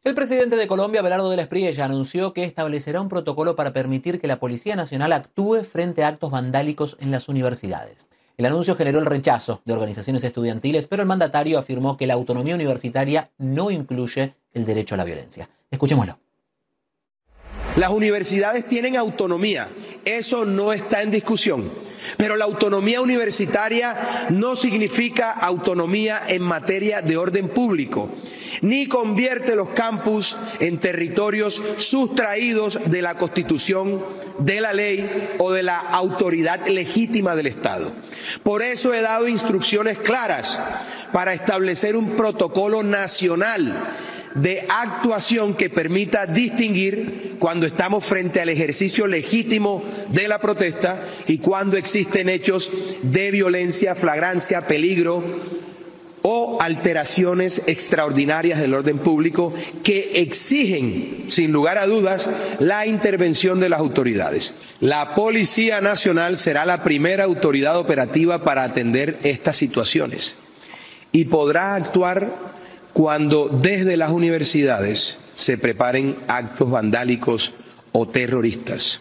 El presidente de Colombia, Abelardo de la Espriella, anunció que establecerá un protocolo para permitir que la Policía Nacional actúe frente a actos vandálicos en las universidades. El anuncio generó el rechazo de organizaciones estudiantiles, pero el mandatario afirmó que la autonomía universitaria no incluye el derecho a la violencia. Escuchémoslo. Las universidades tienen autonomía, eso no está en discusión, pero la autonomía universitaria no significa autonomía en materia de orden público, ni convierte los campus en territorios sustraídos de la Constitución, de la ley o de la autoridad legítima del Estado. Por eso he dado instrucciones claras para establecer un protocolo nacional de actuación que permita distinguir cuando estamos frente al ejercicio legítimo de la protesta y cuando existen hechos de violencia, flagrancia, peligro o alteraciones extraordinarias del orden público que exigen, sin lugar a dudas, la intervención de las autoridades. La Policía Nacional será la primera autoridad operativa para atender estas situaciones y podrá actuar cuando desde las universidades se preparen actos vandálicos o terroristas.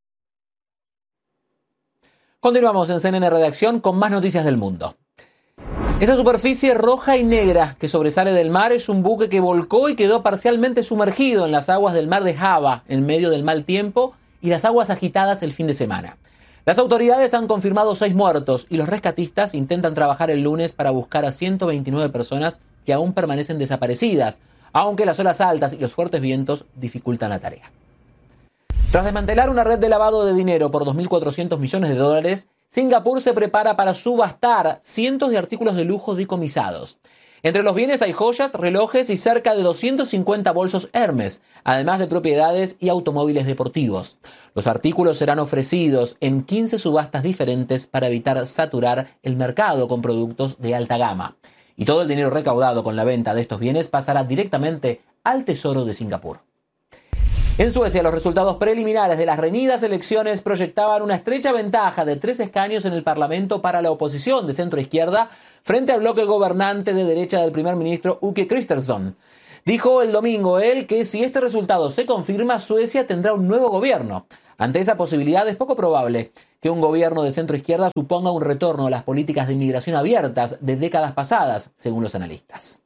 Continuamos en CNN Redacción con más noticias del mundo. Esa superficie roja y negra que sobresale del mar es un buque que volcó y quedó parcialmente sumergido en las aguas del mar de Java en medio del mal tiempo y las aguas agitadas el fin de semana. Las autoridades han confirmado 6 muertos y los rescatistas intentan trabajar el lunes para buscar a 129 personas que aún permanecen desaparecidas, aunque las olas altas y los fuertes vientos dificultan la tarea. Tras desmantelar una red de lavado de dinero por 2.400 millones de dólares, Singapur se prepara para subastar cientos de artículos de lujo decomisados. Entre los bienes hay joyas, relojes y cerca de 250 bolsos Hermes, además de propiedades y automóviles deportivos. Los artículos serán ofrecidos en 15 subastas diferentes para evitar saturar el mercado con productos de alta gama. Y todo el dinero recaudado con la venta de estos bienes pasará directamente al Tesoro de Singapur. En Suecia, los resultados preliminares de las reñidas elecciones proyectaban una estrecha ventaja de 3 escaños en el Parlamento para la oposición de centro-izquierda frente al bloque gobernante de derecha del primer ministro Ulf Kristersson. Dijo el domingo él que si este resultado se confirma, Suecia tendrá un nuevo gobierno. Ante esa posibilidad es poco probable que un gobierno de centro-izquierda suponga un retorno a las políticas de inmigración abiertas de décadas pasadas, según los analistas.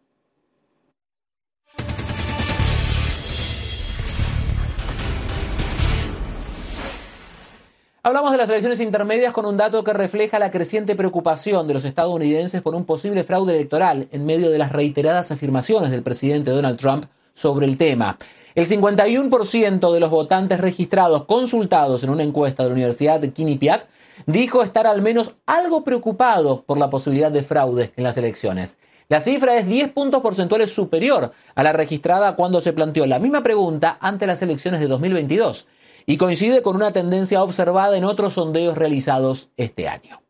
Hablamos de las elecciones intermedias con un dato que refleja la creciente preocupación de los estadounidenses por un posible fraude electoral en medio de las reiteradas afirmaciones del presidente Donald Trump sobre el tema. El 51% de los votantes registrados consultados en una encuesta de la Universidad de Quinnipiac dijo estar al menos algo preocupado por la posibilidad de fraude en las elecciones. La cifra es 10 puntos porcentuales superior a la registrada cuando se planteó la misma pregunta ante las elecciones de 2022 y coincide con una tendencia observada en otros sondeos realizados este año.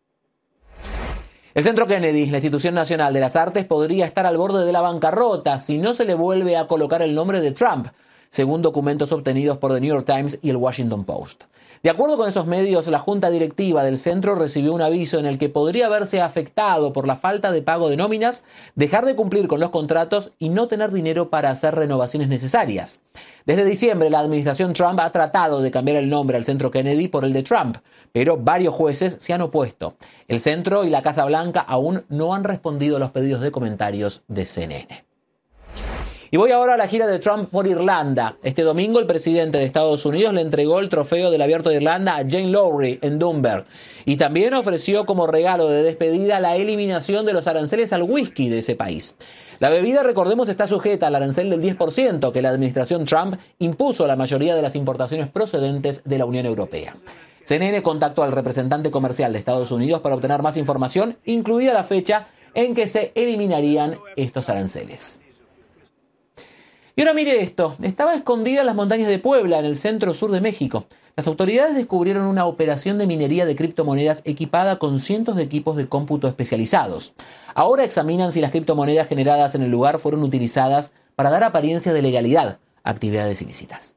El Centro Kennedy, la institución nacional de las artes, podría estar al borde de la bancarrota si no se le vuelve a colocar el nombre de Trump, según documentos obtenidos por The New York Times y el Washington Post. De acuerdo con esos medios, la junta directiva del centro recibió un aviso en el que podría verse afectado por la falta de pago de nóminas, dejar de cumplir con los contratos y no tener dinero para hacer renovaciones necesarias. Desde diciembre, la administración Trump ha tratado de cambiar el nombre al Centro Kennedy por el de Trump, pero varios jueces se han opuesto. El centro y la Casa Blanca aún no han respondido a los pedidos de comentarios de CNN. Y voy ahora a la gira de Trump por Irlanda. Este domingo el presidente de Estados Unidos le entregó el trofeo del Abierto de Irlanda a Jane Lowry en Dunbar. Y también ofreció como regalo de despedida la eliminación de los aranceles al whisky de ese país. La bebida, recordemos, está sujeta al arancel del 10% que la administración Trump impuso a la mayoría de las importaciones procedentes de la Unión Europea. CNN contactó al representante comercial de Estados Unidos para obtener más información, incluida la fecha en que se eliminarían estos aranceles. Y ahora mire esto, estaba escondida en las montañas de Puebla, en el centro-sur de México. Las autoridades descubrieron una operación de minería de criptomonedas equipada con cientos de equipos de cómputo especializados. Ahora examinan si las criptomonedas generadas en el lugar fueron utilizadas para dar apariencia de legalidad a actividades ilícitas.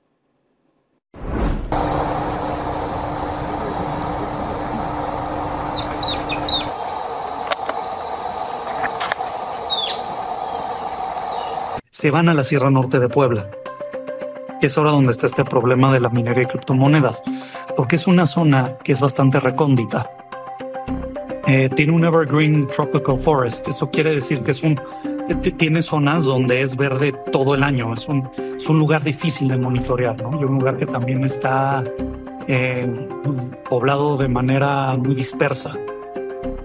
se van a la Sierra Norte de Puebla, que es ahora donde está este problema de la minería y criptomonedas, porque es una zona que es bastante recóndita. Tiene un evergreen tropical forest, eso quiere decir que tiene zonas donde es verde todo el año. Es un lugar difícil de monitorear, ¿no? Y un lugar que también está poblado de manera muy dispersa.